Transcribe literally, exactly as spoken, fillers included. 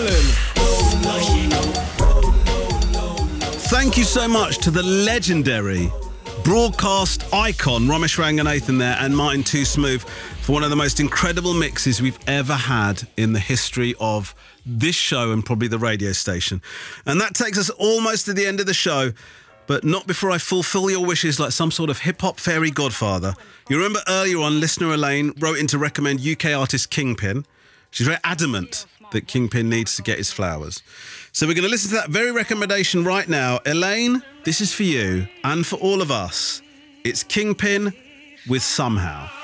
Ireland. Thank you so much to the legendary broadcast icon Romesh Ranganathan there and Martin Too Smooth for one of the most incredible mixes we've ever had in the history of this show and probably the radio station. And that takes us almost to the end of the show, but not before I fulfill your wishes like some sort of hip-hop fairy godfather. You remember earlier on, listener Elaine wrote in to recommend U K artist Kingpin. She's very adamant that Kingpin needs to get his flowers. So we're going to listen to that very recommendation right now. Elaine, this is for you and for all of us. It's Kingpin with Somehow.